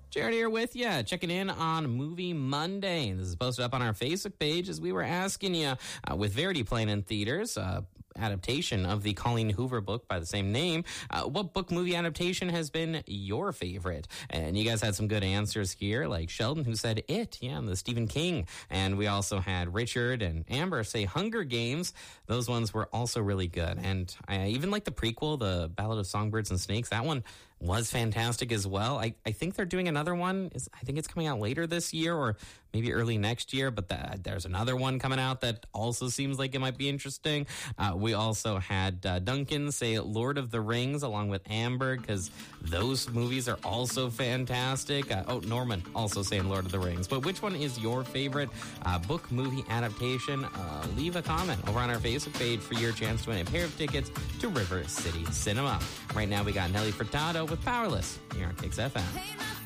Jared here with you, checking in on Movie Monday. This is posted up on our Facebook page as we were asking you, with Verity playing in theaters, adaptation of the Colleen Hoover book by the same name, what book movie adaptation has been your favorite? And you guys had some good answers here, like Sheldon, who said It, the Stephen King. And we also had Richard and Amber say Hunger Games. Those ones were also really good. And I even like the prequel, the Ballad of Songbirds and Snakes. That one was fantastic as well. I think they're doing another one. I think it's coming out later this year or maybe early next year, but there's another one coming out that also seems like it might be interesting. We also had Duncan say Lord of the Rings along with Amber, because those movies are also fantastic. Norman also saying Lord of the Rings. But which one is your favorite book movie adaptation? Leave a comment over on our Facebook page for your chance to win a pair of tickets to River City Cinema. Right now we got Nelly Furtado with Powerless here on Kicks FM.